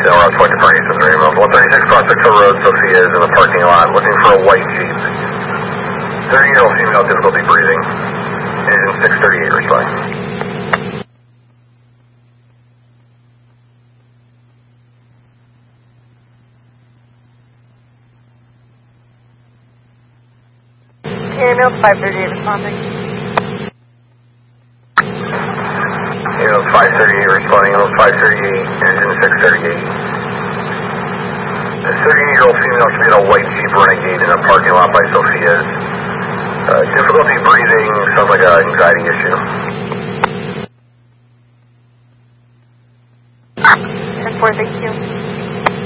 Tail Route 20 departing from Raymond. 136 Prospect Hill Road, Sophia is in the parking lot looking for a white Jeep. 30-year-old female, difficulty breathing. Engine 638 responding. Ambulance 538 responding. Ambulance 538 responding. Ambulance 538, engine 638. A 30-year-old female should be in a white Jeep Renegade in a parking lot by Sophia's. Difficulty breathing, sounds like an anxiety issue.